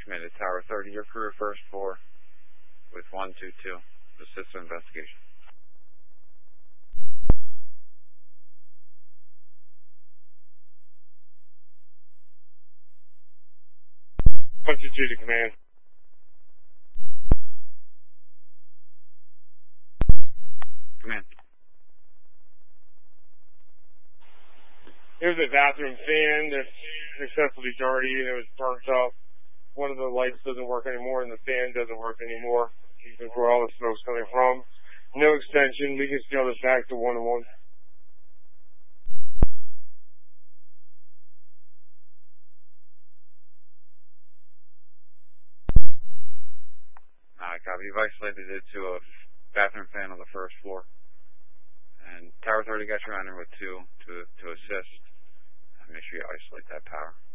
made it Tower 30. Your crew first floor with 122. Assist with investigation. 122 to command. Command. There's a bathroom fan that's successfully dirty and it was burnt up. One of the lights doesn't work anymore and the fan doesn't work anymore. That's where all the smoke's coming from. No extension. We can scale this back to 1-1. Copy. You've isolated it to a bathroom fan on the first floor. And Tower 30 got your runner with 2 to assist. Make sure you isolate that power.